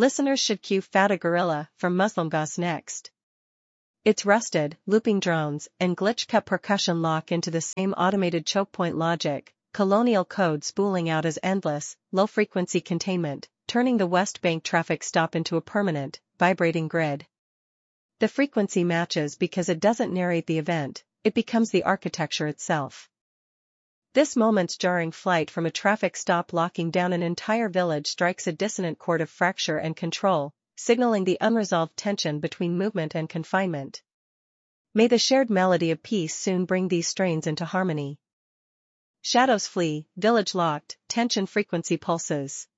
Listeners should cue Fata Gorilla from Muslim Goss next. Its rusted, looping drones and glitch-cut percussion lock into the same automated chokepoint logic, colonial code spooling out as endless, low-frequency containment, turning the West Bank traffic stop into a permanent, vibrating grid. The frequency matches because it doesn't narrate the event, it becomes the architecture itself. This moment's jarring flight from a traffic stop locking down an entire village strikes a dissonant chord of fracture and control, signaling the unresolved tension between movement and confinement. May the shared melody of peace soon bring these strains into harmony. Shadows flee, village locked, tension frequency pulses.